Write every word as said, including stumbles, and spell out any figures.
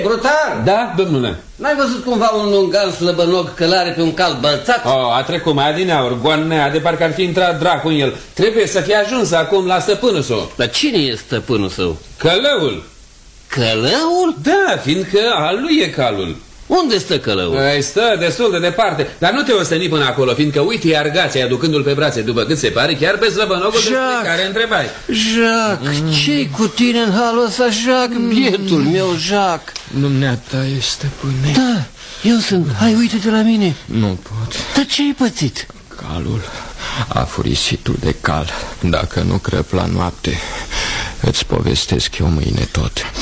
brutar! Da, domnule. N-ai văzut cumva un lungan slăbănoc călare pe un cal bălțat? Oh, a trecut mai adineauri, goanea, de parcă ar fi intrat dracu în el. Trebuie să fie ajuns acum la stăpânul său. Dar cine e stăpânul său? Călăul. Călăul? Da, fiindcă al lui e calul. Unde stă călăul? Ei, stă destul de departe, dar nu te osteni până acolo, fiindcă uite argații aducându-l pe brațe, după cât se pare, chiar pe slăbănocul despre care întrebai. Jacques, mm. ce-i cu tine în halul ăsta, Jacques, bietul meu, Jacques? Dumneata e stăpâne. Da, eu sunt. Hai, uite-te la mine. Nu pot. Dar ce-ai pățit? Calul, afurisitul de cal. Dacă nu crăp la noapte, îți povestesc eu mâine tot.